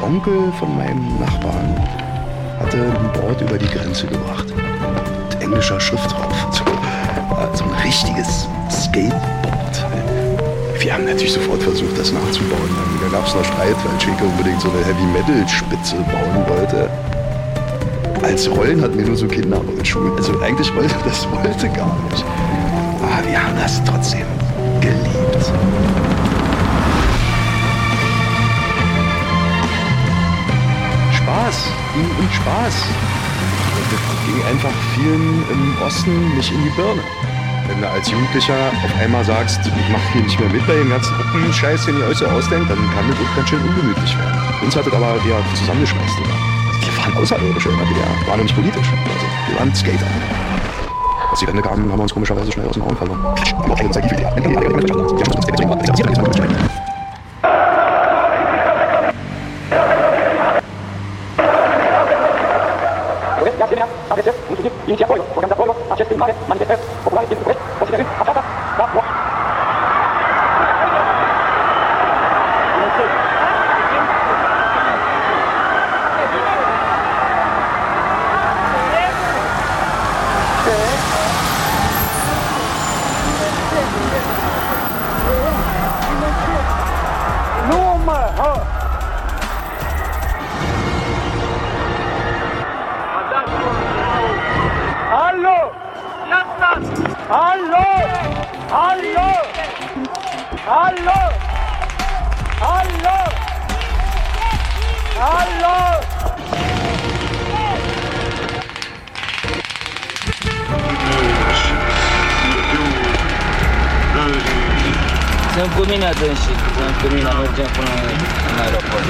Onkel von meinem Nachbarn hatte ein Board über die Grenze gebracht. Mit englischer Schrift drauf. So ein richtiges Skateboard. Wir haben natürlich sofort versucht, das nachzubauen. Da gab es noch Streit, weil Schäke unbedingt so eine Heavy-Metal-Spitze bauen wollte. Als Rollen hatten wir nur so Kinderrollschuhe. Also eigentlich wollte gar nicht. Aber wir haben das trotzdem geliebt. Spaß, ging um Spaß. Das ging einfach vielen im Osten nicht in die Birne. Wenn du als Jugendlicher auf einmal sagst, ich mach hier nicht mehr mit bei dem ganzen Gruppenscheiß, den ihr euch so ausdenkt, dann kann das auch ganz schön ungemütlich werden. Uns hat das aber eher zusammengeschmeißt. Wir waren Außerirdische in der DDR, waren nicht politisch. Also, wir waren Skater. Als die Wende kamen, haben wir uns komischerweise schnell aus den Augen verloren. Aber auch keine Zeit für die Sunt cu mine adânșit, sunt cu mine, mergem până în aeroport.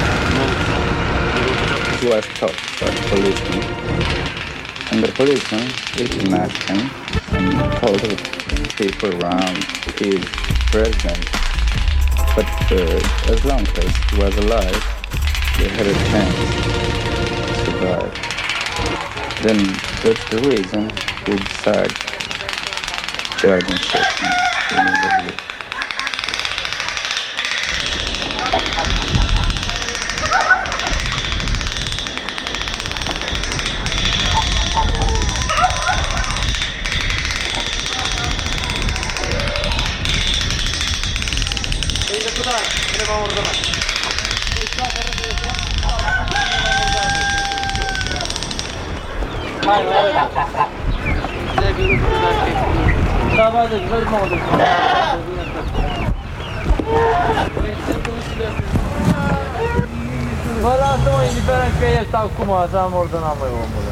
He was stopped by the policeman, and the policeman masked him and told the people around he is president. But as long as he was alive, he had a chance to survive. Then that's the reason we decided to identify him immediately. Vă lasă-mă, indiferent că ești acum, așa am ordonat, măi, omule.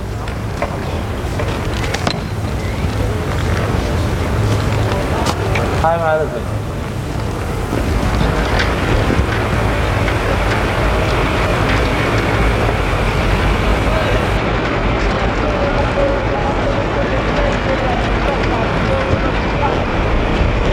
Hai mai arătă.